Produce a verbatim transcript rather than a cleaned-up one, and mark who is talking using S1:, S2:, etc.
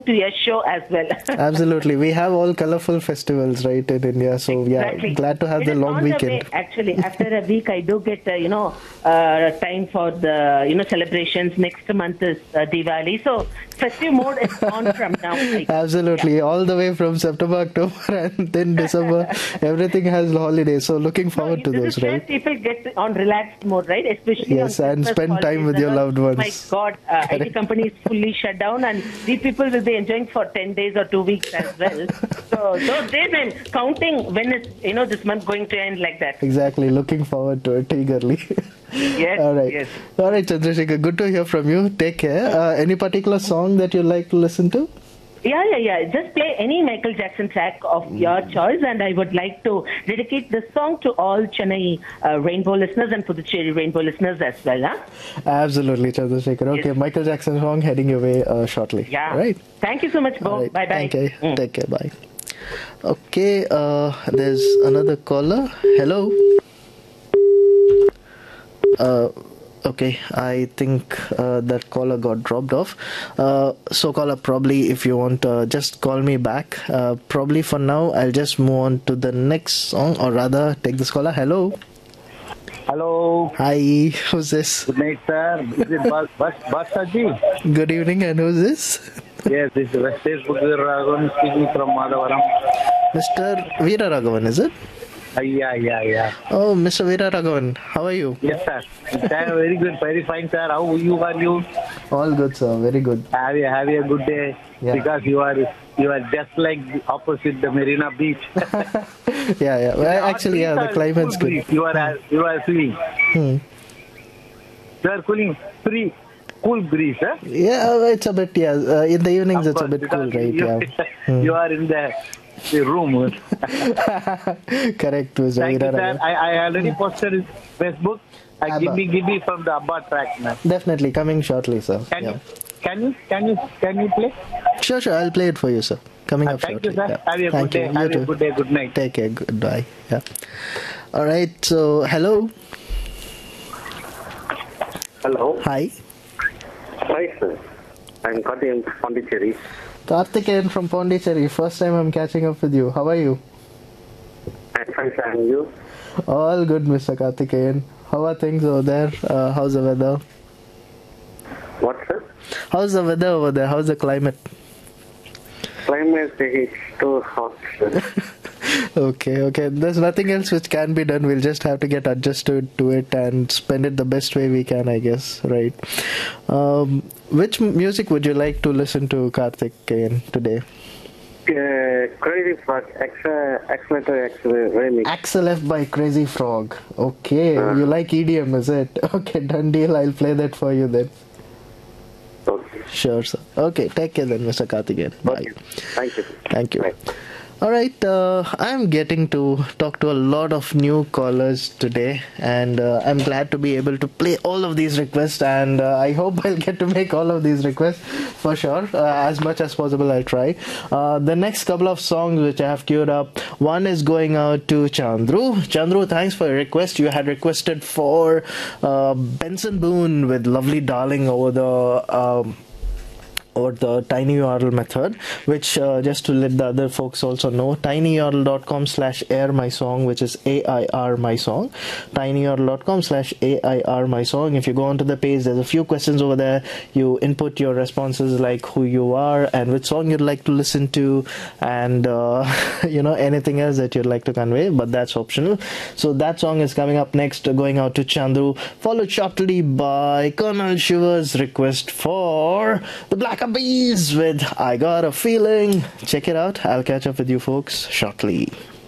S1: to your show as well.
S2: Absolutely. We have all colorful festivals, right, in India. So,
S1: Exactly.
S2: yeah, glad to have
S1: It
S2: the
S1: is
S2: long
S1: on the
S2: weekend.
S1: way, actually, after a week, I do get, uh, you know, uh, time for the, you know, celebrations. Next month is uh, Diwali. So, festive mode is on from now. I,
S2: Absolutely.
S1: yeah.
S2: All the way from September, October, and then December, everything has holidays. So, looking forward
S1: No,
S2: to
S1: this
S2: those,
S1: is where
S2: right?
S1: people get on relaxed mode, right? Especially
S2: Yes,
S1: on
S2: and
S1: Christmas
S2: spend time
S1: holidays
S2: with
S1: and
S2: your
S1: all.
S2: loved ones.
S1: My God, uh, I T
S2: Correct.
S1: companies fully shut down, and we people will be enjoying for ten days or two weeks as well. So those days I'm counting when is, you know, this month going to end like that.
S2: Exactly. Looking forward to it eagerly.
S1: Yes,
S2: All right.
S1: yes.
S2: All right, Chandrasekhar. Good to hear from you. Take care. Uh, any particular song that you like to listen to?
S1: Yeah, yeah, yeah. Just play any Michael Jackson track of your choice, and I would like to dedicate this song to all Chennai uh, Rainbow listeners and Puducherry Rainbow listeners as well. Huh?
S2: Absolutely, Chandrasekhar. Okay,
S1: Yes.
S2: Michael Jackson song heading your way uh, shortly.
S1: Yeah.
S2: All right.
S1: Thank you so much, Bo.
S2: All right.
S1: Bye bye.
S2: Thank you. Take care. Bye. Okay, uh, there's another caller. Hello. Uh, okay, I think uh, that caller got dropped off. Uh, so, caller, probably if you want, uh, just call me back. Uh, probably for now, I'll just move on to the next song, or rather, take this caller. Hello.
S3: Hello.
S2: Hi. Who's this?
S3: Good night, sir. Is it Bas Bas Basaji?
S2: Good evening, and who's this?
S3: Yes, this is Vestage Raghavan speaking from Madhavaram.
S2: Mister Veera Raghavan, is it?
S3: Uh, yeah, yeah, yeah.
S2: Oh, Mister Veera Raghavan, how are you?
S3: Yes, sir. Sir, very good, very fine, sir. How you are you?
S2: All good, sir. Very good.
S3: Have you have you a good day?
S2: Yeah.
S3: Because you are you are just like opposite the Marina Beach.
S2: Yeah, yeah. Well, actually, yeah, the climate's
S3: Cool
S2: good.
S3: breeze. You are you are feeling.
S2: Hmm.
S3: You are cooling free, cool breeze, huh?
S2: Yeah, it's a bit, yeah. Uh, in the evenings,
S3: Of
S2: it's a
S3: course,
S2: bit cool,
S3: because
S2: right?
S3: You,
S2: Yeah. Hmm.
S3: you are in the, the room.
S2: Correct, Mister
S3: Thank
S2: Veera
S3: you, sir.
S2: Raghavan.
S3: I, I already posted in Facebook. I
S2: Abba.
S3: give me give me from the Abba track, man.
S2: Definitely coming shortly, sir.
S3: Can
S2: Yeah.
S3: you can you can you can you play?
S2: Sure, sure. I'll play it for you, sir. Coming
S3: Uh,
S2: up
S3: thank
S2: shortly.
S3: you, sir.
S2: Yeah.
S3: Have a good
S2: Thank
S3: day.
S2: you. You
S3: Have a
S2: too.
S3: good day. Good night.
S2: Take care. Goodbye. Yeah. All right. So, hello.
S4: Hello.
S2: Hi.
S4: Hi, sir. I'm Karthik from Pondicherry.
S2: Karthikeyan from Pondicherry. First time I'm catching up with you. How are you?
S4: I'm fine, sir. And you?
S2: All good, Mister Karthikeyan. How are things over there? Uh, how's the weather?
S4: What, sir?
S2: How's the weather over there? How's the climate?
S4: Climate is too hot, sir.
S2: Okay, okay. There's nothing else which can be done. We'll just have to get adjusted to it and spend it the best way we can, I guess, right? Um, which m- music would you like to listen to, Karthikeyan, today?
S4: uh, Crazy Frog, Ex- Accelerator X remix.
S2: Axel F by Crazy Frog. Okay,
S4: Uh.
S2: you like E D M, is it? Okay, done deal. I'll play that for you then.
S4: Okay.
S2: Sure, sir. Okay, take care then, Mister Karthikeyan. Bye.
S4: Okay. Thank you.
S2: Thank you.
S4: Bye.
S2: All right, uh, I'm getting to talk to a lot of new callers today, and uh, I'm glad to be able to play all of these requests, and uh, I hope I'll get to make all of these requests for sure. Uh, as much as possible, I'll try. Uh, the next couple of songs which I have queued up, one is going out to Chandru. Chandru, thanks for your request. You had requested for uh, Benson Boone with Lovely Darling over the... Um, or the tinyurl method, which uh, just to let the other folks also know, tinyurl.com slash air my song, which is A I R my song, tinyurl.com slash A I R my song. If you go onto the page, there's a few questions over there. You input your responses like who you are and which song you'd like to listen to, and uh, you know, anything else that you'd like to convey, but that's optional. So that song is coming up next, uh, going out to Chandru, followed shortly by Colonel Shiver's request for the Black Bees with I Got a Feeling. Check it out. I'll catch up with you folks shortly.